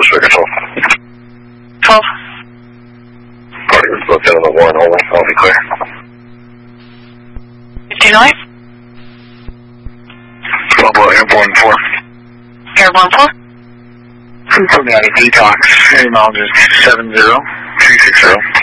Striker 12. 12. Party was booked in on the 1, over. I'll be clear. 59? Bravo, Airborne 4. Airborne 4? Put me out of detox. Air mileage is 70360.